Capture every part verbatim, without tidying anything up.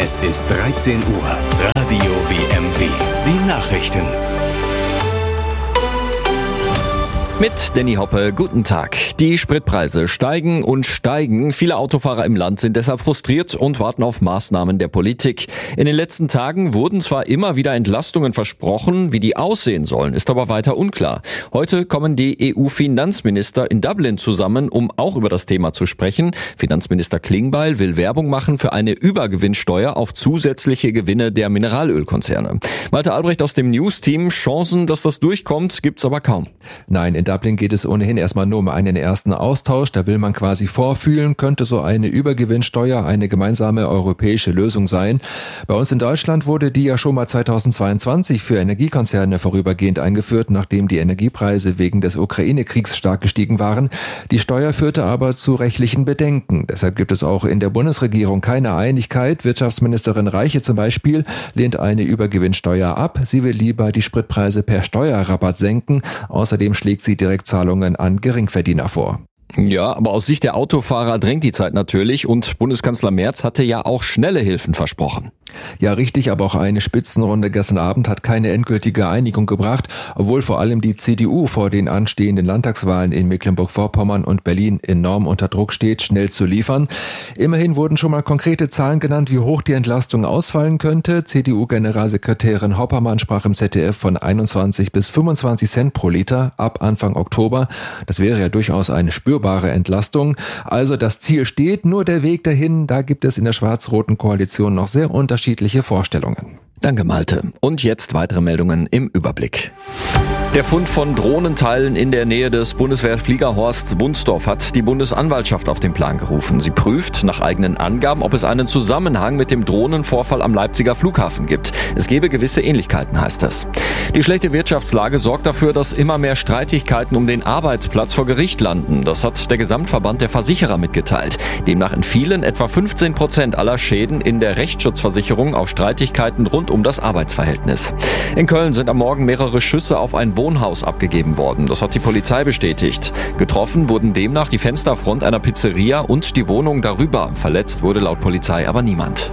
Es ist dreizehn Uhr. Radio W M W. Die Nachrichten. Mit Danny Hoppe, guten Tag. Die Spritpreise steigen und steigen. Viele Autofahrer im Land sind deshalb frustriert und warten auf Maßnahmen der Politik. In den letzten Tagen wurden zwar immer wieder Entlastungen versprochen, wie die aussehen sollen, ist aber weiter unklar. Heute kommen die E U-Finanzminister in Dublin zusammen, um auch über das Thema zu sprechen. Finanzminister Klingbeil will Werbung machen für eine Übergewinnsteuer auf zusätzliche Gewinne der Mineralölkonzerne. Malte Albrecht aus dem News-Team: Chancen, dass das durchkommt, gibt's aber kaum. Nein, in Dublin geht es ohnehin erstmal nur um einen ersten Austausch. Da will man quasi vorfühlen, könnte so eine Übergewinnsteuer eine gemeinsame europäische Lösung sein. Bei uns in Deutschland wurde die ja schon mal zweitausendzweiundzwanzig für Energiekonzerne vorübergehend eingeführt, nachdem die Energiepreise wegen des Ukraine-Kriegs stark gestiegen waren. Die Steuer führte aber zu rechtlichen Bedenken. Deshalb gibt es auch in der Bundesregierung keine Einigkeit. Wirtschaftsministerin Reiche zum Beispiel lehnt eine Übergewinnsteuer ab. Sie will lieber die Spritpreise per Steuerrabatt senken. Außerdem schlägt sie Direktzahlungen an Geringverdiener vor. Ja, aber aus Sicht der Autofahrer drängt die Zeit natürlich und Bundeskanzler Merz hatte ja auch schnelle Hilfen versprochen. Ja, richtig, aber auch eine Spitzenrunde gestern Abend hat keine endgültige Einigung gebracht, obwohl vor allem die C D U vor den anstehenden Landtagswahlen in Mecklenburg-Vorpommern und Berlin enorm unter Druck steht, schnell zu liefern. Immerhin wurden schon mal konkrete Zahlen genannt, wie hoch die Entlastung ausfallen könnte. C D U-Generalsekretärin Hoppermann sprach im Z D F von einundzwanzig bis fünfundzwanzig Cent pro Liter ab Anfang Oktober. Das wäre ja durchaus eine spürbare Entlastung. Also das Ziel steht, nur der Weg dahin, da gibt es in der schwarz-roten Koalition noch sehr unterschiedliche Vorstellungen. Danke, Malte. Und jetzt weitere Meldungen im Überblick. Der Fund von Drohnenteilen in der Nähe des Bundeswehrfliegerhorsts Wunsdorf hat die Bundesanwaltschaft auf den Plan gerufen. Sie prüft nach eigenen Angaben, ob es einen Zusammenhang mit dem Drohnenvorfall am Leipziger Flughafen gibt. Es gebe gewisse Ähnlichkeiten, heißt es. Die schlechte Wirtschaftslage sorgt dafür, dass immer mehr Streitigkeiten um den Arbeitsplatz vor Gericht landen. Das hat der Gesamtverband der Versicherer mitgeteilt. Demnach entfielen etwa fünfzehn Prozent aller Schäden in der Rechtsschutzversicherung auf Streitigkeiten rund um das Arbeitsverhältnis. In Köln sind am Morgen mehrere Schüsse auf ein Wohnhaus abgegeben worden. Das hat die Polizei bestätigt. Getroffen wurden demnach die Fensterfront einer Pizzeria und die Wohnung darüber. Verletzt wurde laut Polizei aber niemand.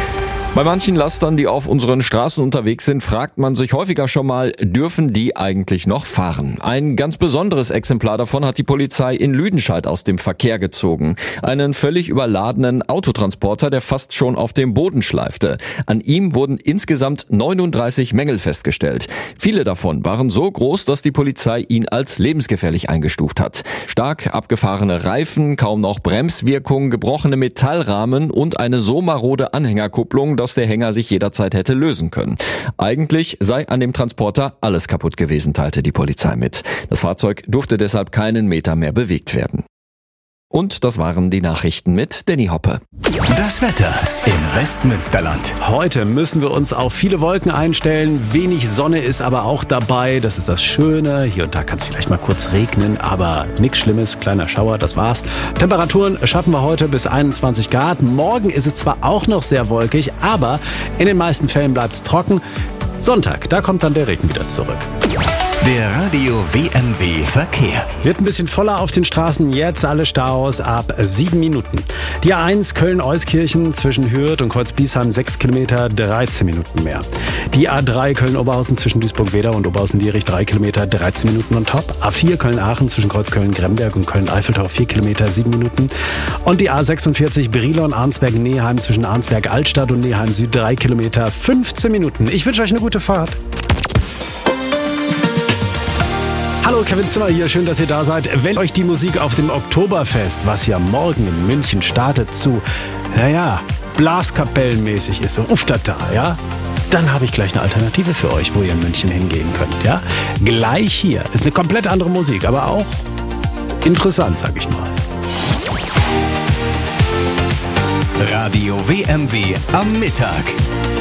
Bei manchen Lastern, die auf unseren Straßen unterwegs sind, fragt man sich häufiger schon mal, dürfen die eigentlich noch fahren? Ein ganz besonderes Exemplar davon hat die Polizei in Lüdenscheid aus dem Verkehr gezogen. Einen völlig überladenen Autotransporter, der fast schon auf dem Boden schleifte. An ihm wurden insgesamt neununddreißig Mängel festgestellt. Viele davon waren so groß, dass die Polizei ihn als lebensgefährlich eingestuft hat. Stark abgefahrene Reifen, kaum noch Bremswirkung, gebrochene Metallrahmen und eine so marode Anhängerkupplung, dass der Hänger sich jederzeit hätte lösen können. Eigentlich sei an dem Transporter alles kaputt gewesen, teilte die Polizei mit. Das Fahrzeug durfte deshalb keinen Meter mehr bewegt werden. Und das waren die Nachrichten mit Danny Hoppe. Das Wetter im Westmünsterland. Heute müssen wir uns auf viele Wolken einstellen. Wenig Sonne ist aber auch dabei. Das ist das Schöne. Hier und da kann es vielleicht mal kurz regnen, aber nichts Schlimmes. Kleiner Schauer, das war's. Temperaturen schaffen wir heute bis einundzwanzig Grad. Morgen ist es zwar auch noch sehr wolkig, aber in den meisten Fällen bleibt es trocken. Sonntag, da kommt dann der Regen wieder zurück. Der Radio W M W Verkehr. Wird ein bisschen voller auf den Straßen, jetzt alle Staus ab sieben Minuten. Die A eins Köln-Euskirchen zwischen Hürth und Kreuz-Biesheim sechs Kilometer, dreizehn Minuten mehr. Die A drei Köln-Oberhausen zwischen Duisburg-Wedau und Oberhausen-Dierich drei Kilometer, dreizehn Minuten on top. A vier Köln-Aachen zwischen Kreuzköln-Gremberg und Köln-Eiffeltau vier Kilometer, sieben Minuten. Und die A sechsundvierzig Brilon-Arnsberg-Neheim zwischen Arnsberg-Altstadt und Neheim Süd drei Kilometer, fünfzehn Minuten. Ich wünsche euch eine gute Fahrt. Hallo, Kevin Zimmer hier, schön, dass ihr da seid. Wenn euch die Musik auf dem Oktoberfest, was ja morgen in München startet, zu, naja, Blaskapellenmäßig ist, so uftata, ja, dann habe ich gleich eine Alternative für euch, wo ihr in München hingehen könnt, ja. Gleich hier, ist eine komplett andere Musik, aber auch interessant, sag ich mal. Radio W M W am Mittag.